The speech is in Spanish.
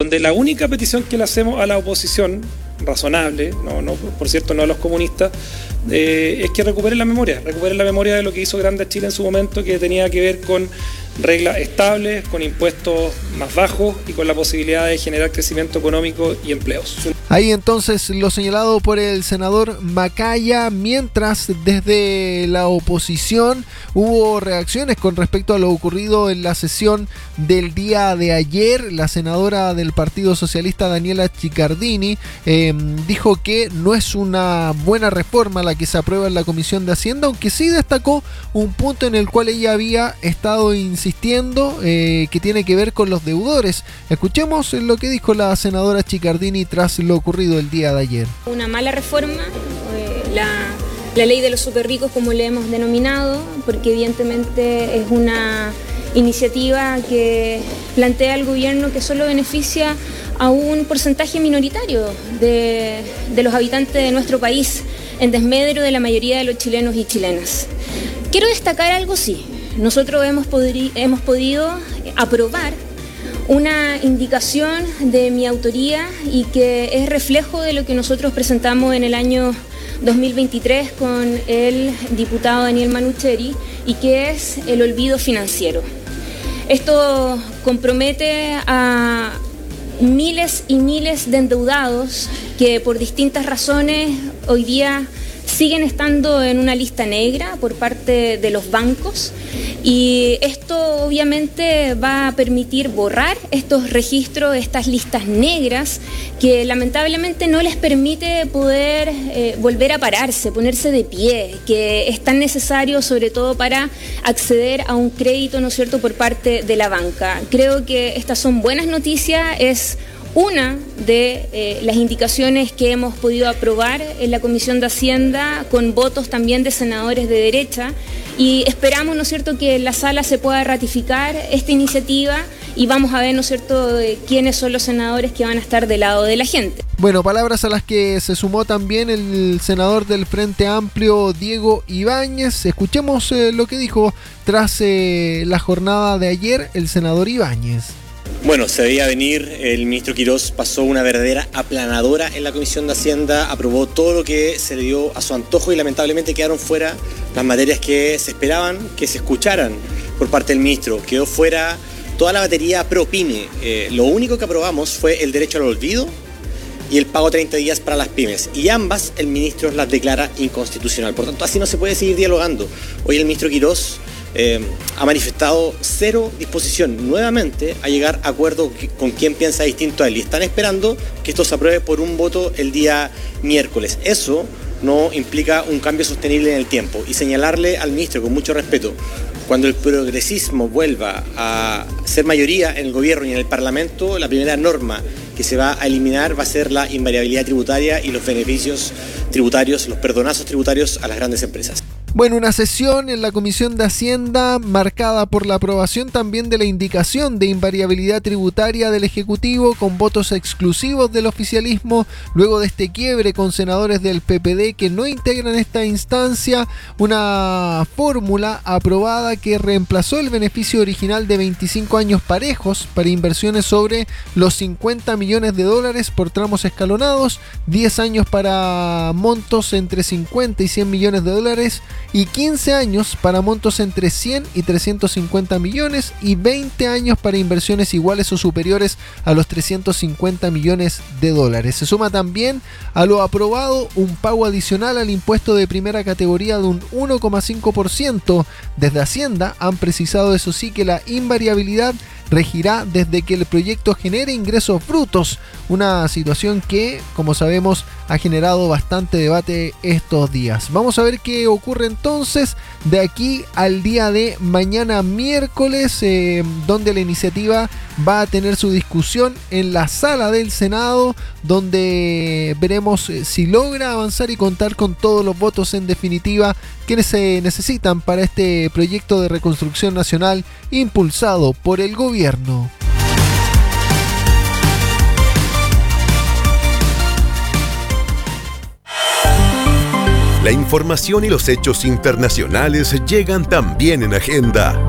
donde la única petición que le hacemos a la oposición, razonable, no, por cierto, no a los comunistas, es que recuperen la memoria de lo que hizo Grande Chile en su momento, que tenía que ver con reglas estables, con impuestos más bajos y con la posibilidad de generar crecimiento económico y empleos. Ahí entonces lo señalado por el senador Macaya, mientras desde la oposición hubo reacciones con respecto a lo ocurrido en la sesión del día de ayer. La senadora del Partido Socialista, Daniela Chiccardini, dijo que no es una buena reforma la que se aprueba en la Comisión de Hacienda, aunque sí destacó un punto en el cual ella había estado insistiendo, que tiene que ver con los deudores. Escuchemos lo que dijo la senadora Chiccardini tras lo ocurrido el día de ayer. Una mala reforma, la ley de los superricos, como le hemos denominado, porque evidentemente es una iniciativa que plantea al gobierno que solo beneficia a un porcentaje minoritario de los habitantes de nuestro país, en desmedro de la mayoría de los chilenos y chilenas. Quiero destacar algo, sí. Nosotros hemos podido aprobar una indicación de mi autoría y que es reflejo de lo que nosotros presentamos en el año 2023 con el diputado Daniel Manucheri, y que es el olvido financiero. Esto compromete a miles y miles de endeudados que por distintas razones hoy día siguen estando en una lista negra por parte de los bancos, y esto obviamente va a permitir borrar estos registros, estas listas negras que lamentablemente no les permite poder volver a pararse, ponerse de pie, que es tan necesario sobre todo para acceder a un crédito, ¿no es cierto?, por parte de la banca. Creo que estas son buenas noticias, es una de las indicaciones que hemos podido aprobar en la Comisión de Hacienda con votos también de senadores de derecha, y esperamos, ¿no es cierto?, que en la sala se pueda ratificar esta iniciativa y vamos a ver, ¿no es cierto?, quiénes son los senadores que van a estar del lado de la gente. Bueno, palabras a las que se sumó también el senador del Frente Amplio, Diego Ibáñez. Escuchemos lo que dijo tras la jornada de ayer el senador Ibáñez. Bueno, se veía venir, el ministro Quirós pasó una verdadera aplanadora en la Comisión de Hacienda, aprobó todo lo que se le dio a su antojo y lamentablemente quedaron fuera las materias que se esperaban que se escucharan por parte del ministro. Quedó fuera toda la batería pro pyme. Lo único que aprobamos fue el derecho al olvido y el pago 30 días para las pymes, y ambas el ministro las declara inconstitucional. Por tanto, así no se puede seguir dialogando. Hoy el ministro Quirós ha manifestado cero disposición nuevamente a llegar a acuerdo con quien piensa distinto a él, y están esperando que esto se apruebe por un voto el día miércoles. Eso no implica un cambio sostenible en el tiempo, y señalarle al ministro con mucho respeto: cuando el progresismo vuelva a ser mayoría en el gobierno y en el Parlamento, la primera norma que se va a eliminar va a ser la invariabilidad tributaria y los beneficios tributarios, los perdonazos tributarios a las grandes empresas. Bueno, una sesión en la Comisión de Hacienda marcada por la aprobación también de la indicación de invariabilidad tributaria del Ejecutivo, con votos exclusivos del oficialismo, luego de este quiebre con senadores del PPD que no integran esta instancia. Una fórmula aprobada que reemplazó el beneficio original de 25 años parejos para inversiones sobre los 50 millones de dólares por tramos escalonados, 10 años para montos entre 50 y 100 millones de dólares, y 15 años para montos entre 100 y 350 millones y 20 años para inversiones iguales o superiores a los 350 millones de dólares. Se suma también a lo aprobado un pago adicional al impuesto de primera categoría de un 1,5%. Desde Hacienda han precisado, eso sí, que la invariabilidad regirá desde que el proyecto genere ingresos brutos, una situación que, como sabemos, ha generado bastante debate estos días. Vamos a ver qué ocurre entonces de aquí al día de mañana miércoles, donde la iniciativa va a tener su discusión en la sala del Senado, donde veremos si logra avanzar y contar con todos los votos en definitiva que se necesitan para este proyecto de reconstrucción nacional impulsado por el gobierno. La información y los hechos internacionales llegan también en Agenda.